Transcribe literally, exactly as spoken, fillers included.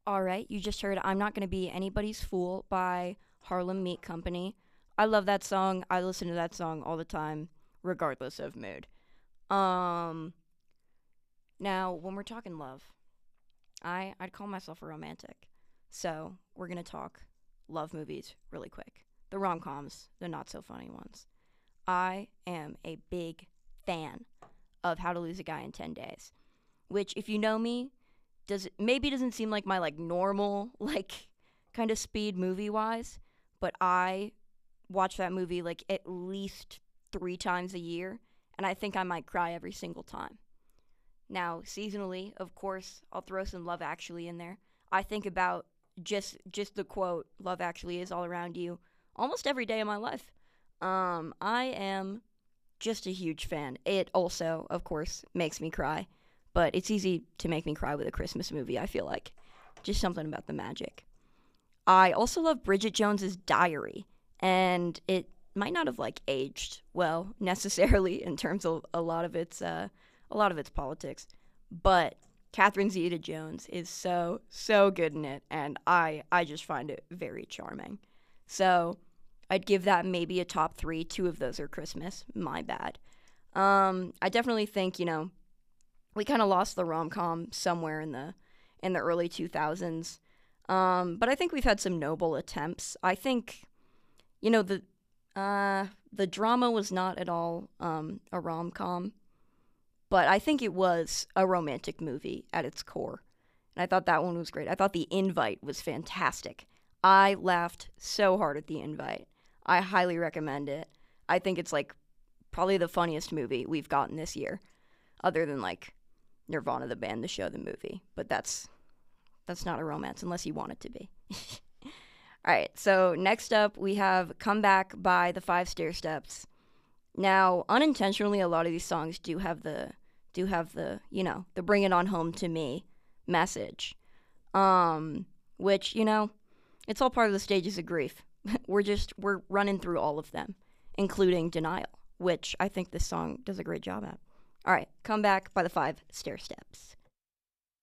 All right, you just heard I'm Not Gonna Be Anybody's Fool by Harlem Meat Company. I love that song. I listen to that song all the time, regardless of mood. Um, Now, when we're talking love, I, I'd call myself a romantic. So, we're gonna talk love movies really quick. The rom coms, the not so funny ones. I am a big fan of How to Lose a Guy in ten Days, which, if you know me, does maybe doesn't seem like my like normal like kind of speed movie wise, but I watch that movie like at least three times a year, and I think I might cry every single time. Now, seasonally, of course, I'll throw some Love Actually in there. I think about just just the quote "Love Actually is all around you" almost every day of my life. Um, I am just a huge fan. It also, of course, makes me cry, but it's easy to make me cry with a Christmas movie. I feel like just something about the magic. I also love Bridget Jones's Diary, and it might not have like aged well necessarily in terms of a lot of its uh, a lot of its politics, but Catherine Zeta-Jones is so so good in it, and I I just find it very charming. So I'd give that maybe a top three. Two of those are Christmas. My bad. Um, I definitely think you know we kind of lost the rom com somewhere in the in the early two thousands. Um, but I think we've had some noble attempts. I think you know the uh, the drama was not at all um, a rom com, but I think it was a romantic movie at its core. And I thought that one was great. I thought The Invite was fantastic. I laughed so hard at The Invite. I highly recommend it. I think it's like probably the funniest movie we've gotten this year, other than like Nirvana the band, the show, the movie. But that's that's not a romance unless you want it to be. All right, so next up we have Come Back by the Five Stair Steps. Now, unintentionally, a lot of these songs do have the do have the you know the bring it on home to me message, um, which you know it's all part of the stages of grief. we're just we're running through all of them, including denial, which I think this song does a great job at. All right, Come Back by the Five Stair Steps.